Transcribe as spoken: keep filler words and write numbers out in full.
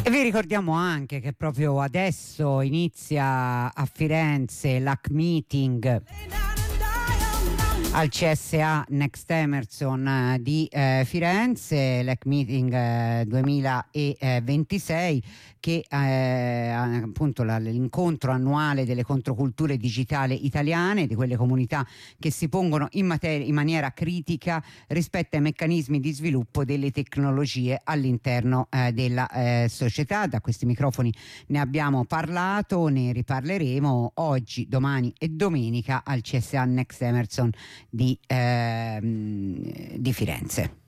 E vi ricordiamo anche che proprio adesso inizia a Firenze l'A C Meeting al C S A Next Emerson di eh, Firenze, l'A C Meeting eh, duemilaventisei, che eh, appunto la, l'incontro annuale delle controculture digitali italiane, di quelle comunità che si pongono in, materia, in maniera critica rispetto ai meccanismi di sviluppo delle tecnologie all'interno eh, della eh, società. Da questi microfoni ne abbiamo parlato, ne riparleremo oggi, domani e domenica al C S A Next Emerson di, eh, di Firenze.